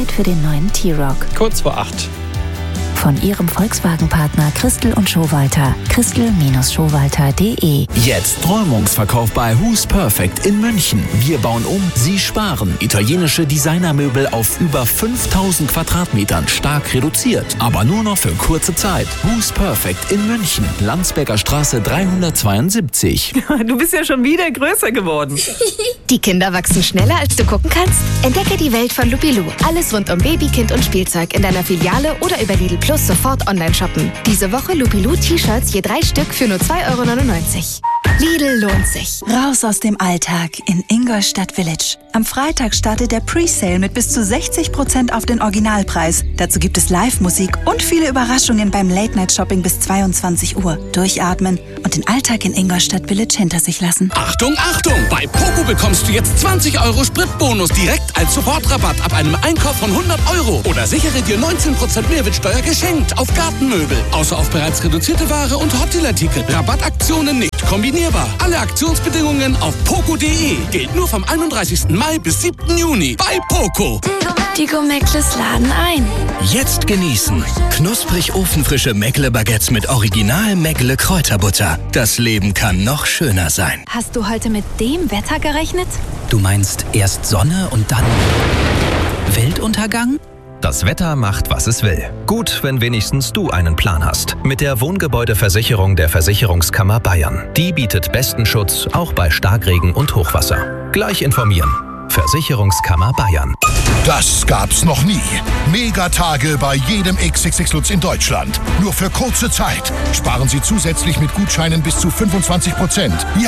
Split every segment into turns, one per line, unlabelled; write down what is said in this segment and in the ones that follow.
Zeit für den neuen T-Roc.
Kurz vor 8.
Von Ihrem Volkswagen-Partner Christel und Schowalter. Christel-Schowalter.de.
Jetzt Räumungsverkauf bei Who's Perfect in München. Wir bauen um, Sie sparen. Italienische Designermöbel auf über 5000 Quadratmetern, stark reduziert. Aber nur noch für kurze Zeit. Who's Perfect in München. Landsberger Straße 372.
Du bist ja schon wieder größer geworden.
Die Kinder wachsen schneller, als du gucken kannst? Entdecke die Welt von Lupilu. Alles rund um Baby, Kind und Spielzeug in deiner Filiale oder über Lidl Plus sofort online shoppen. Diese Woche Lupilu T-Shirts je 3 Stück für nur 2,99 €. Lidl lohnt sich.
Raus aus dem Alltag in Ingolstadt Village. Am Freitag startet der Presale mit bis zu 60% auf den Originalpreis. Dazu gibt es Live-Musik und viele Überraschungen beim Late-Night-Shopping bis 22 Uhr. Durchatmen und den Alltag in Ingolstadt Village hinter sich lassen.
Achtung, Achtung! Bei Poco bekommst du jetzt 20 € Spritbonus direkt als Sofortrabatt ab einem Einkauf von 100 € oder sichere dir 19% Mehrwertsteuer geschenkt auf Gartenmöbel. Außer auf bereits reduzierte Ware und Hotelartikel. Rabattaktionen nicht kombinierbar. Alle Aktionsbedingungen auf poco.de. Gilt nur vom 31. Mai bis 7. Juni bei Poco.
Die Gourmettles laden ein.
Jetzt genießen. Knusprig ofenfrische Meckle-Baguettes mit Original Meckle-Kräuterbutter. Das Leben kann noch schöner sein.
Hast du heute mit dem Wetter gerechnet?
Du meinst erst Sonne und dann Weltuntergang? Das Wetter macht, was es will. Gut, wenn wenigstens du einen Plan hast. Mit der Wohngebäudeversicherung der Versicherungskammer Bayern. Die bietet besten Schutz, auch bei Starkregen und Hochwasser. Gleich informieren. Versicherungskammer Bayern.
Das gab's noch nie. Megatage bei jedem XXX Lutz in Deutschland. Nur für kurze Zeit. Sparen Sie zusätzlich mit Gutscheinen bis zu 25%. Ja,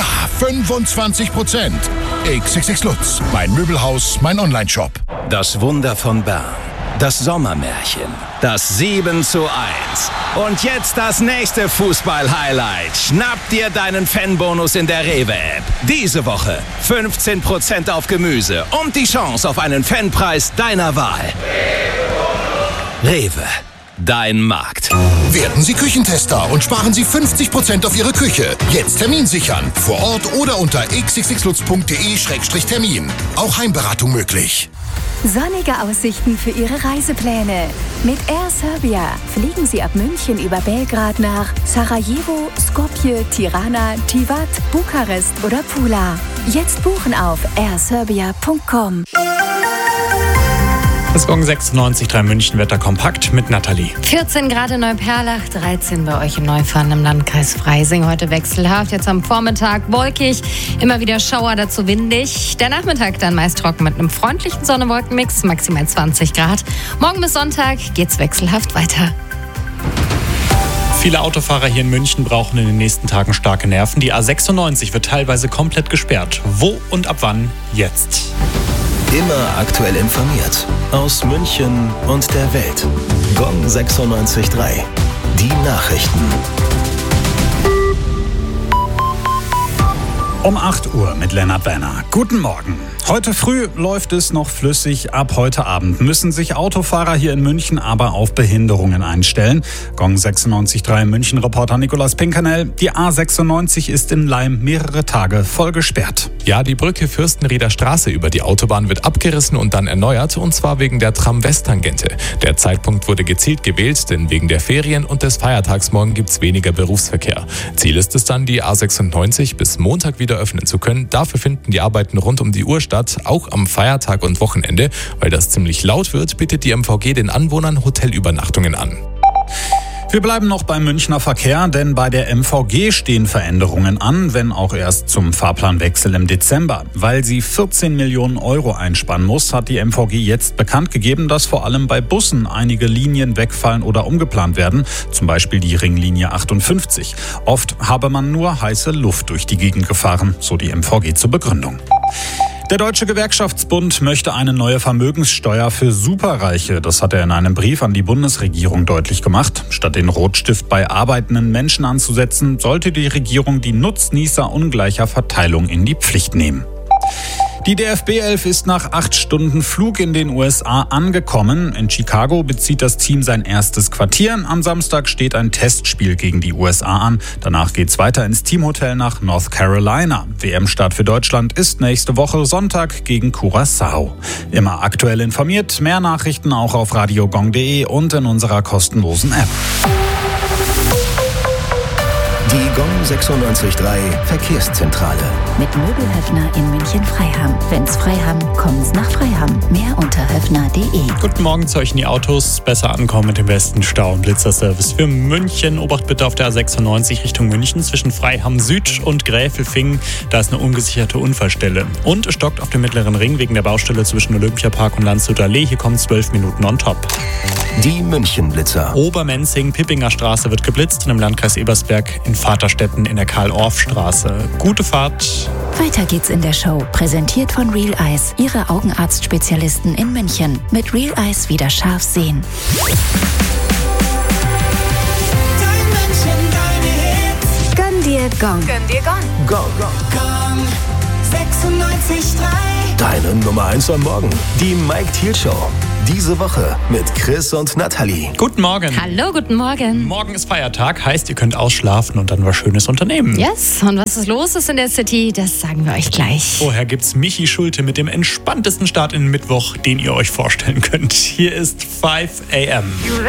25%. XXX Lutz. Mein Möbelhaus, mein Onlineshop.
Das Wunder von Bern. Das Sommermärchen. Das 7:1. Und jetzt das nächste Fußball-Highlight. Schnapp dir deinen Fanbonus in der Rewe-App. Diese Woche 15% auf Gemüse und die Chance auf einen Fanpreis deiner Wahl. Rewe. Dein Markt.
Werden Sie Küchentester und sparen Sie 50% auf Ihre Küche. Jetzt Termin sichern. Vor Ort oder unter xxxlutz.de/termin. Auch Heimberatung möglich.
Sonnige Aussichten für Ihre Reisepläne. Mit Air Serbia fliegen Sie ab München über Belgrad nach Sarajevo, Skopje, Tirana, Tivat, Bukarest oder Pula. Jetzt buchen auf airserbia.com.
Das Gong 96.3 München Wetter kompakt mit Nathalie.
14 Grad in Neuperlach, 13 bei euch in Neufahren im Landkreis Freising. Heute wechselhaft, jetzt am Vormittag wolkig, immer wieder Schauer, dazu windig. Der Nachmittag dann meist trocken mit einem freundlichen Sonne-Wolken-Mix, maximal 20 Grad. Morgen bis Sonntag geht's wechselhaft weiter.
Viele Autofahrer hier in München brauchen in den nächsten Tagen starke Nerven. Die A96 wird teilweise komplett gesperrt. Wo und ab wann? Jetzt.
Immer aktuell informiert. Aus München und der Welt. Gong 96.3. Die Nachrichten.
Um 8 Uhr mit Lennart Werner. Guten Morgen. Heute früh läuft es noch flüssig. Ab heute Abend müssen sich Autofahrer hier in München aber auf Behinderungen einstellen. Gong 96.3 München-Reporter Nikolaus Pinkernell. Die A96 ist in Laim mehrere Tage voll gesperrt.
Ja, die Brücke Fürstenrieder Straße über die Autobahn wird abgerissen und dann erneuert, und zwar wegen der Tram-West-Tangente. Der Zeitpunkt wurde gezielt gewählt, denn wegen der Ferien und des Feiertags morgen gibt's weniger Berufsverkehr. Ziel ist es dann, die A96 bis Montag wieder öffnen zu können. Dafür finden die Arbeiten rund um die Uhr statt, auch am Feiertag und Wochenende. Weil das ziemlich laut wird, bietet die MVG den Anwohnern Hotelübernachtungen an.
Wir bleiben noch beim Münchner Verkehr, denn bei der MVG stehen Veränderungen an, wenn auch erst zum Fahrplanwechsel im Dezember. Weil sie 14 Millionen € einsparen muss, hat die MVG jetzt bekannt gegeben, dass vor allem bei Bussen einige Linien wegfallen oder umgeplant werden, zum Beispiel die Ringlinie 58. Oft habe man nur heiße Luft durch die Gegend gefahren, so die MVG zur Begründung. Der Deutsche Gewerkschaftsbund möchte eine neue Vermögenssteuer für Superreiche. Das hat er in einem Brief an die Bundesregierung deutlich gemacht. Statt den Rotstift bei arbeitenden Menschen anzusetzen, sollte die Regierung die Nutznießer ungleicher Verteilung in die Pflicht nehmen. Die DFB-11 ist nach 8 Stunden Flug in den USA angekommen. In Chicago bezieht das Team sein erstes Quartier. Am Samstag steht ein Testspiel gegen die USA an. Danach geht's weiter ins Teamhotel nach North Carolina. WM-Start für Deutschland ist nächste Woche Sonntag gegen Curaçao. Immer aktuell informiert, mehr Nachrichten auch auf radiogong.de und in unserer kostenlosen App.
Die Gong 96.3 Verkehrszentrale.
Mit Möbelhöfner in München-Freiham. Wenn's Freiham, kommen's nach Freiham. Mehr unter höfner.de.
Guten Morgen zu euch in die Autos. Besser ankommen mit dem besten Stau- und Blitzerservice für München. Obacht bitte auf der A96 Richtung München zwischen Freiham Süd und Gräfelfingen. Da ist eine ungesicherte Unfallstelle. Und es stockt auf dem Mittleren Ring wegen der Baustelle zwischen Olympiapark und Landshuter Allee. Hier kommen 12 Minuten on top.
Die München-Blitzer.
Obermenzing, Pippinger Straße wird geblitzt und im Landkreis Ebersberg in Vaterstetten in der Karl-Orff-Straße. Gute Fahrt.
Weiter geht's in der Show. Präsentiert von Real Eyes, Ihre Augenarztspezialisten in München. Mit Real Eyes wieder scharf sehen. Gönn dir Gong.
Gönn dir Gong.
Gong.
96.3.
Deine Nummer 1 am Morgen. Die Mike Thiel Show. Diese Woche mit Chris und Nathalie.
Guten Morgen.
Hallo, guten Morgen.
Morgen ist Feiertag, heißt, ihr könnt ausschlafen und dann was Schönes unternehmen.
Yes, und was ist los ist in der City, das sagen wir euch gleich.
Vorher gibt's Michi Schulte mit dem entspanntesten Start in den Mittwoch, den ihr euch vorstellen könnt. Hier ist 5 a.m.